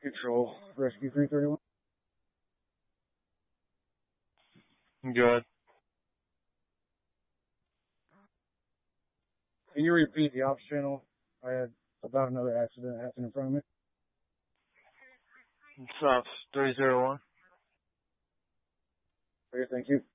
Control, Rescue 331. Good. Can you repeat the ops channel? I had about another accident happen in front of me. South 301. Okay, thank you.